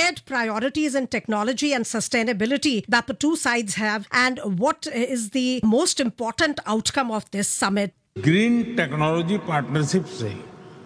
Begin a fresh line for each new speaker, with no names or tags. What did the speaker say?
shared priorities in technology and sustainability that the two sides have, and what is the most important outcome of this summit?
Green technology partnership से